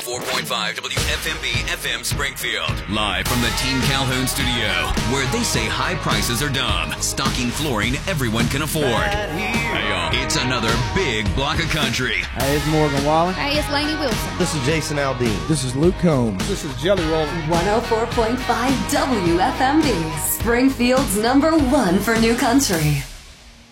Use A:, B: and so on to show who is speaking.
A: 104.5 WFMB FM Springfield. Live from the Team Calhoun studio, where they say high prices are dumb. Stocking flooring everyone can afford. Hey, y'all. It's another big block of country.
B: Hey, it's Morgan Wallen.
C: Hey, it's Lainey Wilson.
D: This is Jason Aldean.
B: This is Luke Combs.
E: This is Jelly Roll.
F: 104.5 WFMB, Springfield's #1 for new country.